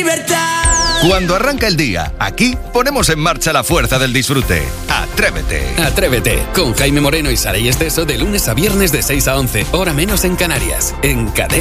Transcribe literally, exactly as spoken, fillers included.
libertad. Cuando arranca el día, aquí ponemos en marcha la fuerza del disfrute. Atrévete. Atrévete, con Jaime Moreno y Saray Esteso de lunes a viernes de seis a once, hora menos en Canarias, en Cadena.